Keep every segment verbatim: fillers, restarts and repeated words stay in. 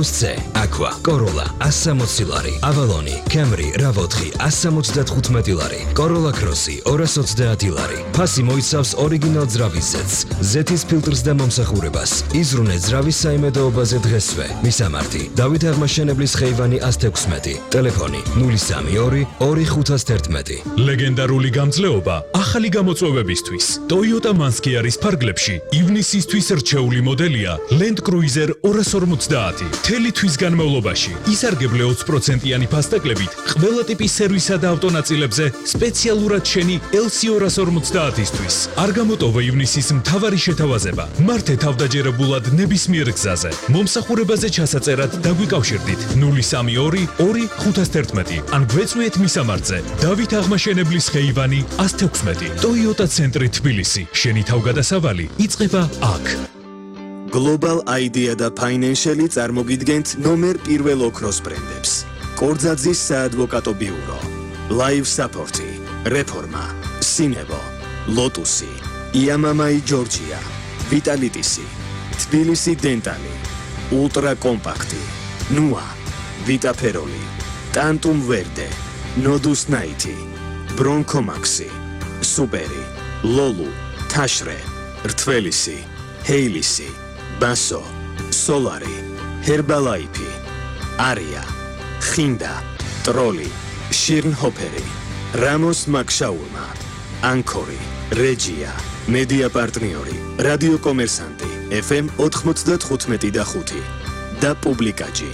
Lotus C, Aqua, Corolla one sixty ლარი, Avalon, Camry RAV four one seventy-five ლარი, Corolla Cross two twenty ლარი. ფასი მოიცავს ორიგინალ ძრავის ზეთს, ზეთის ფილტრს და მომსახურებას. იზრუნე ძრავის საიმედოობაზე დღესვე. მისამართი: დავით აღმაშენებლის ხეივანი one sixteen, ტელეფონი null three two two five one one. ლეგენდარული გამძლეობა ახალი გამოწვევებისთვის. Toyota Manskiaris ფარგლებში ივნისისთვის რჩეული მოდელია Land Cruiser two forty. თელი თვის განმავლობაში ისარგებლე twenty პროცენტიანი ფასტაკლებით ყველა ტიპის სერვისსა და ავტონაწილებზე სპეციალურად შენი L C two forty-ისთვის. არ გამოტოვა ივნისის მთავარი შეთავაზება. მართე თავდაჯერებულად ნებისმიერ გზაზე. მომსახურებაზე ჩასაწერად დაგვიკავშირდით null three two two five one one ან გვეწვიეთ მისამართზე. დავით აღმაშენებლის ხეივანი one sixteen. Toyota ცენტრი თბილისი. შენი თავგადასავალი იწყება აქ. Global Idea და Financial წარმოგიდგენთ ნომერ პირველ ოქროს ბრენდებს. კორძაძის საადვოკატო ბიურო, Live Support, Reforma, Sinevo, Lotus, Yamamai Georgia, Vitality, Tbilisi Dentali, Ultra Compact, Nua, Vita Peroli, Tantum Verde, Nodus ninety, Bronco Maxi, Superi, Lolu, Tashre, Rtvelisi, Heilisi, Basso, Solari, Herbalife, Aria, Hinda, Trolli, Schirnhoperi, Ramos Makshaurma, Ancori, Regia, Media Partneri, Radio Commersanti, F M ninety-five და ხუთი და Publicaci.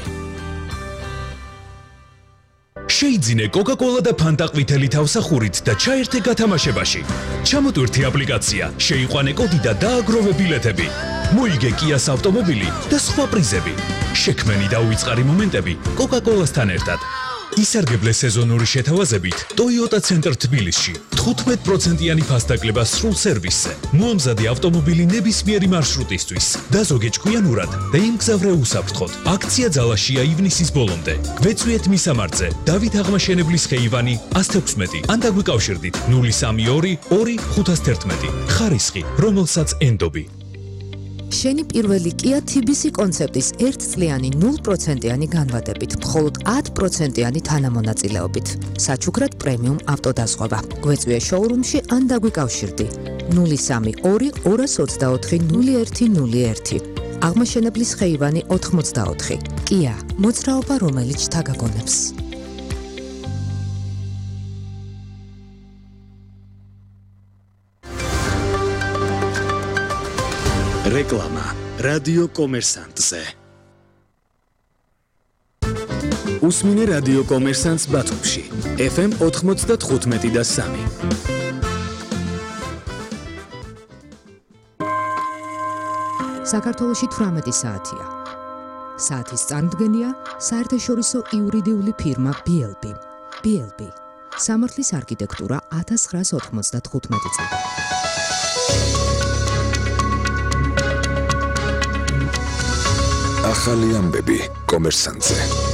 შეიძინე Coca-Cola და Fanta ყვითელი თავსახურით და ჩაერთე გათამაშებაში. ჩამოტვირთი აპლიკაცია, შეიყვანე კოდი და დააგროვე ბილეთები. მოიგე Kia-ს ავტომობილი და სხვა პრიზები. შექმენი და უიწყარი მომენტები Coca-Cola-სთან ერთად. ისარგებლე სეზონური შეთავაზებით Toyota ცენტრ თბილისში fifteen პროცენტიანი ფასტაკლება სრულ სერვისზე. მოამზადე ავტომობილი ნებისმიერი მარშრუტისთვის. დაზოგე ჭკვიანურად და იმგზავრე უსაფრთხოდ. აქცია ძალაშია ივნისის ბოლომდე. გვეწვიეთ მისამართზე დავით აღმაშენებლის ხეივანი one sixteen ან დაგვიკავშირდით null three two two five one one. ხარისხი, რომელსაც ენდობი. შენი პირველი Kia T B C კონცეპტის ერთწლიანი null პროცენტიანი განვადებით, მხოლოდ ten პროცენტიანი თანამონაწილეობით. საჩუქრად პრემიუმ ავტოდაზღვევა. გვეწვიე შოურუმში ან დაგვიკავშირდი null three two two twenty-four null one null one. აღმაშენებლის ხეივანი ninety-four. Kia, მოძრაობა რომელიც თაგაგონებს. Reklama Radio Commersanტზე. უსმინე Radio Commersanტს ბათუმში F M ninety-five და three. საქართველოში eighteen საათია. საათის წარმოდგენია საერთაშორისო იურიდიული ფირმა B L B. B L B. სამართლის არქიტექტურა nineteen ninety-five წელი. ახალი ამბები კომერსანტზე.